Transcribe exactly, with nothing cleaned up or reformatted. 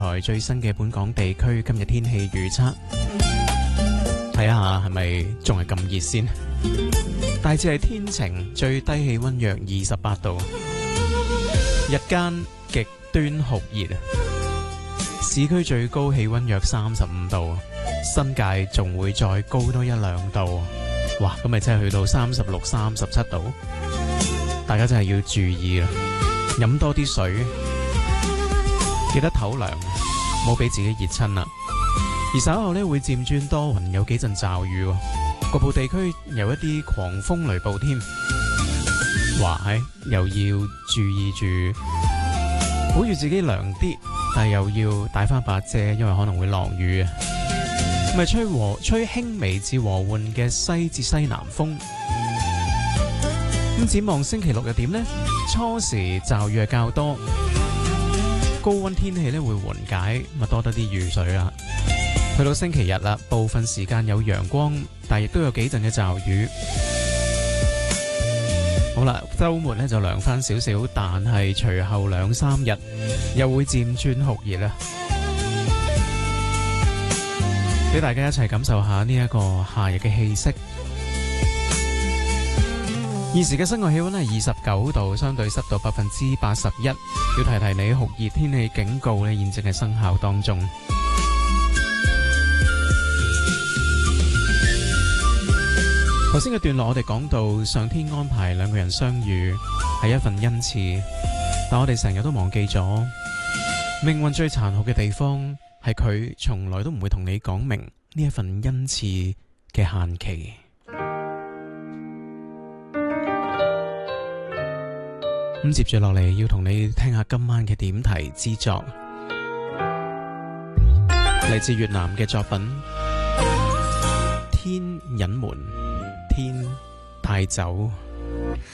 台最新嘅本港地區今日天氣預測，睇下係咪仲係咁熱先。大致係天晴，最低氣溫約二十八度，日間極端酷熱，市區最高氣溫約三十五度，新界仲會再高多一兩度。哇，咁咪真係去到三十六、三十七度，大家真係要注意啦，飲多啲水，記得唞涼，唔好俾自己熱親啦。而稍後呢會漸轉多雲，有幾陣驟雨，局部地區有一啲狂風雷暴添。哇，係又要注意住，保住自己涼啲，但係又要帶翻把遮，因為可能會落雨啊。咪吹和吹輕微至和緩嘅西至西南風。咁展望星期六又點呢？初時驟雨係較多，高溫天氣咧會緩解，咪多得啲雨水啦。去到星期日啦，部分時間有陽光，但亦都有幾陣嘅驟雨。好啦，週末咧就涼翻少少，但係隨後兩三日又會漸轉酷熱啦。俾大家一齊感受下呢一個夏日嘅氣息。現時嘅室外氣溫係二十九度，相對濕度百分之八十一。要提提你，酷熱天氣警告呢現正係生效當中。頭先嘅段落我哋講到上天安排兩個人相遇係一份恩賜，但我哋成日都忘記咗命運最殘酷嘅地方係佢從來都唔會同你講明呢一份恩賜嘅限期。咁接住落嚟要同你聽下今晚嘅點題之作，嚟自越南嘅作品《天隱瞞，天帶走》。